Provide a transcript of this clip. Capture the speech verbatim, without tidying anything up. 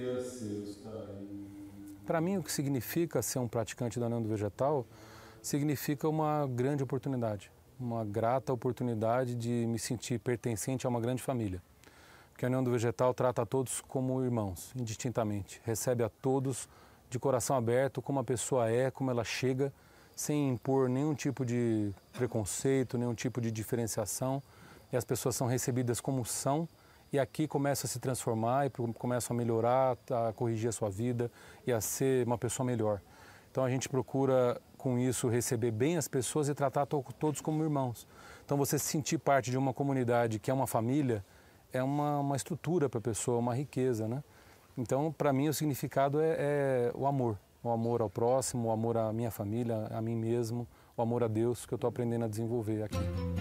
Para mim, o que significa ser um praticante da União do Vegetal significa uma grande oportunidade, uma grata oportunidade de me sentir pertencente a uma grande família. Porque a União do Vegetal trata a todos como irmãos, indistintamente. Recebe a todos de coração aberto, como a pessoa é, como ela chega, sem impor nenhum tipo de preconceito, nenhum tipo de diferenciação. E as pessoas são recebidas como são, e aqui começam a se transformar e começam a melhorar, a corrigir a sua vida e a ser uma pessoa melhor. Então a gente procura, com isso, receber bem as pessoas e tratar to todos como irmãos. Então você se sentir parte de uma comunidade que é uma família, é uma, uma estrutura para a pessoa, uma riqueza, né? Então, para mim, o significado é, é o amor. O amor ao próximo, o amor à minha família, a mim mesmo, o amor a Deus, que eu estou aprendendo a desenvolver aqui.